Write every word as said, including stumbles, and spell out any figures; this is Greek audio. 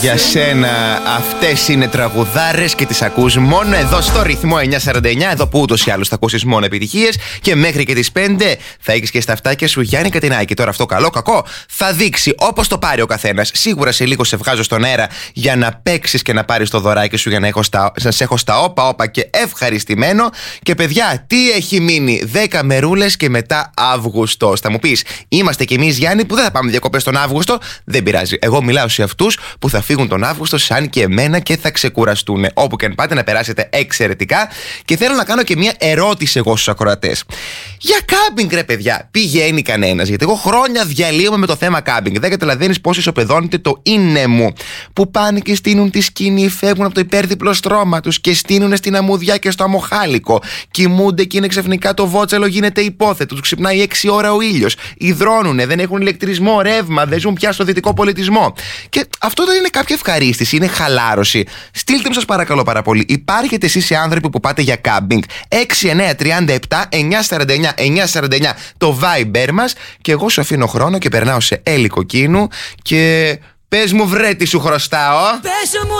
Για σένα αυτές είναι τραγουδάρες και τις ακούς μόνο εδώ στο ρυθμό εννιακόσια σαράντα εννιά. Εδώ που ούτως ή άλλως θα ακούσεις μόνο επιτυχίες. Και μέχρι και τις πέντε θα έχεις και στα αυτάκια σου Γιάννη Κατινάκη. Τώρα αυτό καλό κακό θα δείξει όπως το πάρει ο καθένας. Σίγουρα σε λίγο σε βγάζω στον αέρα για να παίξεις και να πάρεις το δωράκι σου, για να, έχω στα, να σε έχω στα όπα όπα και ευχαριστημένο. Και παιδιά, τι έχει μείνει? δέκα μερούλες και μετά Αύγουστος. Θα μου πεις, είμαστε κι εμείς Γιάννη που δεν θα πάμε διακοπές τον Αύγουστο. Δεν πειράζει. Εγώ μιλάω σε αυτούς που θα φύγουν τον Αύγουστο, σαν και εμένα, και θα ξεκουραστούν. Όπου και αν πάτε, να περάσετε εξαιρετικά. Και θέλω να κάνω και μια ερώτηση εγώ στους ακροατές. Για κάμπινγκ, ρε παιδιά, πηγαίνει κανένας? Γιατί εγώ χρόνια διαλύομαι με το θέμα κάμπινγκ. Δεν καταλαβαίνεις πώς ισοπεδώνεται το είναι μου. Που πάνε και στείνουν τη σκηνή, φεύγουν από το υπέρδιπλο στρώμα τους και στείνουν στην αμμουδιά και στο αμμοχάλικο. Κοιμούνται και είναι ξαφνικά το βότσαλο γίνεται υπόθετο. Τους ξυπνάει έξι ώρα ο ήλιος. Υδρώνουνε, δεν έχουν ηλεκτρισμό, ρεύμα, δεν ζουν πια στο δυτικό πολιτισμό. Και αυτό δεν είναι κάποια ευχαρίστηση, είναι χαλάρωση. Στείλτε μου σας παρακαλώ πάρα πολύ. Υπάρχετε εσείς οι άνθρωποι που πάτε για κάμπινγκ? έξι εννιά τριάντα επτά εννιακόσια σαράντα εννιά εννιακόσια σαράντα εννιά το Viber μας. Και εγώ σου αφήνω χρόνο και περνάω σε Έλλη Κοκκίνου. Και πες μου βρε τι σου χρωστάω. Πες μου